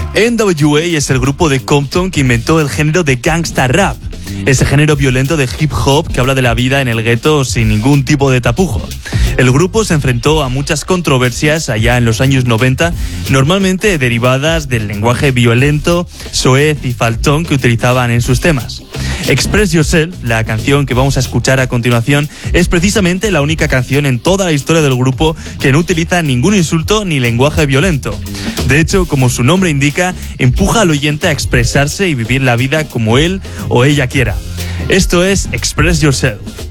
NWA es el grupo de Compton que inventó el género de gangsta rap, ese género violento de hip hop que habla de la vida en el gueto sin ningún tipo de tapujo. El grupo se enfrentó a muchas controversias allá en los años 90, normalmente derivadas del lenguaje violento, soez y faltón que utilizaban en sus temas. Express Yourself, la canción que vamos a escuchar a continuación, es precisamente la única canción en toda la historia del grupo que no utiliza ningún insulto ni lenguaje violento. De hecho, como su nombre indica, empuja al oyente a expresarse y vivir la vida como él o ella quiera. Esto es Express Yourself.